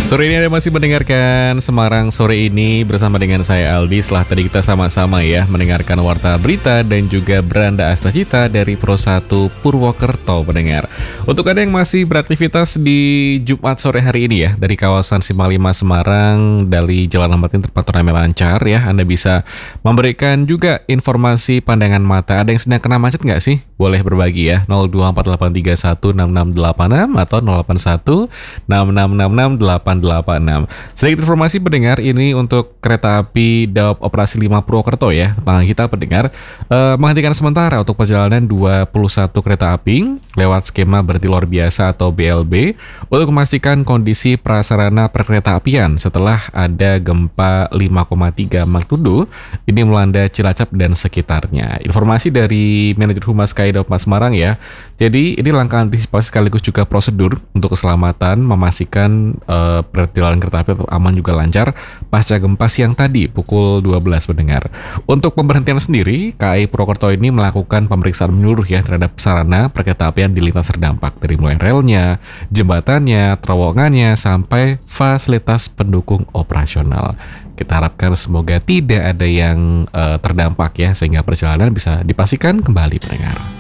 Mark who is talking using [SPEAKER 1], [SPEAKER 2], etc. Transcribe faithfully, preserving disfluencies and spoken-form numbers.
[SPEAKER 1] Sore ini Anda masih mendengarkan Semarang Sore ini bersama dengan saya Aldi. Setelah tadi kita sama-sama ya mendengarkan warta berita dan juga Beranda Astagita dari Pro satu Purwokerto pendengar. Untuk Anda yang masih beraktivitas di Jumat sore hari ini ya, dari kawasan Simpang lima Semarang, dari Jalan Lambat ini terpantau ramai lancar ya, Anda bisa memberikan juga informasi pandangan mata. Ada yang sedang kena macet nggak sih? Boleh berbagi ya, nol dua empat delapan tiga satu enam enam delapan enam atau nol delapan satu enam enam enam enam delapan delapan enam. Sedikit informasi pendengar, ini untuk kereta api Daop Operasi lima Purwokerto ya. Tangan kita pendengar eh, menghentikan sementara untuk perjalanan dua puluh satu kereta api lewat skema berhenti luar biasa atau B L B untuk memastikan kondisi prasarana perkereta apian setelah ada gempa lima koma tiga magnitudo ini melanda Cilacap dan sekitarnya. Informasi dari manajer Humas K A I Daop Semarang ya. Jadi ini langkah antisipasi sekaligus juga prosedur untuk keselamatan memastikan uh, perjalanan kereta api aman juga lancar pasca gempa siang tadi pukul dua belas pendengar. Untuk pemberhentian sendiri, K A I Purwokerto ini melakukan pemeriksaan menyeluruh ya terhadap sarana perkereta apian di lintas terdampak dari mulai relnya, jembatannya, terowongannya sampai fasilitas pendukung operasional. Kita harapkan semoga tidak ada yang uh, terdampak ya sehingga perjalanan bisa dipastikan kembali pendengar.